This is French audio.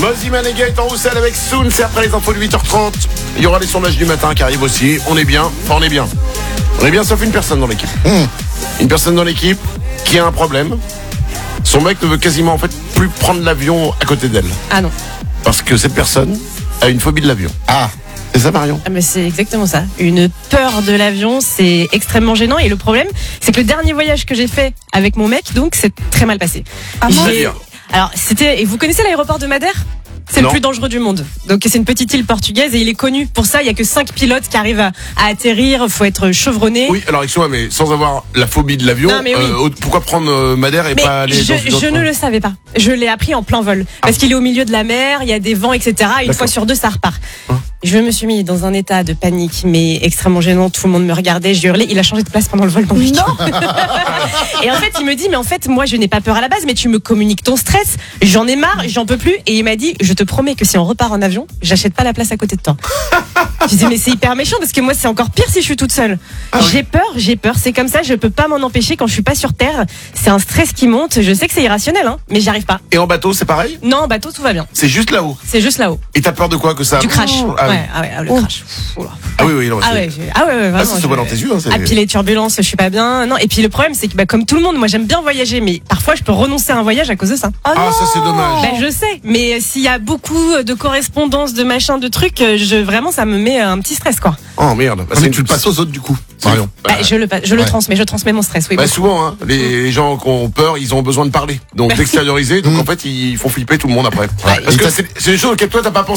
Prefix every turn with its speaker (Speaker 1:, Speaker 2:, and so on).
Speaker 1: Moziman et Gaëtan Roussel avec Soon, c'est après les infos de 8h30. Il y aura les sondages du matin qui arrivent aussi. On est bien, enfin on est bien. On est bien sauf une personne dans l'équipe. Une personne dans l'équipe qui a un problème. Son mec ne veut quasiment en fait plus prendre l'avion à côté d'elle.
Speaker 2: Ah non.
Speaker 1: Parce que cette personne a une phobie de l'avion. Ah, c'est ça Marion?
Speaker 2: Ah mais c'est exactement ça. Une peur de l'avion, c'est extrêmement gênant. Et le problème, c'est que le dernier voyage que j'ai fait avec mon mec, donc, c'est très mal passé. Alors, c'était... Et vous connaissez l'aéroport de Madère ? C'est le plus dangereux du monde. Donc c'est une petite île portugaise et il est connu pour ça. Il y a que 5 pilotes qui arrivent à atterrir. Faut être chevronné.
Speaker 1: Oui, alors excuse-moi, mais sans avoir la phobie de l'avion, pourquoi prendre Madère et pas aller dans une autre...
Speaker 2: Je ne le savais pas. Je l'ai appris en plein vol. Parce qu'il est au milieu de la mer, il y a des vents, etc. Une fois sur deux, ça repart. Je me suis mis dans un état de panique, mais extrêmement gênant. Tout le monde me regardait, je hurlais. Il a changé de place pendant le vol. Donc non. Et en fait, il me dit, mais en fait, moi, je n'ai pas peur à la base, mais tu me communiques ton stress. J'en ai marre, j'en peux plus. Et il m'a dit, je te promets que si on repart en avion, j'achète pas la place à côté de toi. Je dis, mais c'est hyper méchant parce que moi, c'est encore pire si je suis toute seule. J'ai peur. C'est comme ça, je peux pas m'en empêcher quand je suis pas sur Terre. C'est un stress qui monte. Je sais que c'est irrationnel, hein, mais j'y arrive pas.
Speaker 1: Et en bateau, c'est pareil?
Speaker 2: Non, en bateau, tout va bien.
Speaker 1: C'est juste là-haut.
Speaker 2: C'est juste là-haut.
Speaker 1: Et t'as peur de quoi que ça?
Speaker 2: Du crash. Le crash.
Speaker 1: Ah oui, non,
Speaker 2: vraiment.
Speaker 1: Ça se voit dans tes yeux.
Speaker 2: Ah, puis les turbulences, je suis pas bien. Non, et puis le problème, c'est que comme tout le monde, moi j'aime bien voyager, mais parfois je peux renoncer à un voyage à cause de ça.
Speaker 1: Ça c'est dommage.
Speaker 2: Je sais, mais s'il y a beaucoup de correspondances, de machins, de trucs, vraiment ça me met un petit stress quoi.
Speaker 1: Oh merde.
Speaker 3: Mais tu le passes aux autres du coup, Marion.
Speaker 2: Je le transmets mon stress. Oui.
Speaker 1: Souvent, hein, les gens qui ont peur, ils ont besoin de parler, donc d'extérioriser. Donc en fait, ils font flipper tout le monde après. Parce que c'est des choses auxquelles toi t'as pas pensé.